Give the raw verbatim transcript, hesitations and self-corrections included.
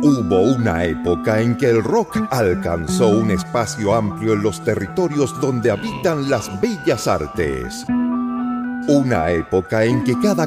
Hubo una época en que el rock alcanzó un espacio amplio en los territorios donde habitan las bellas artes. Una época en que cada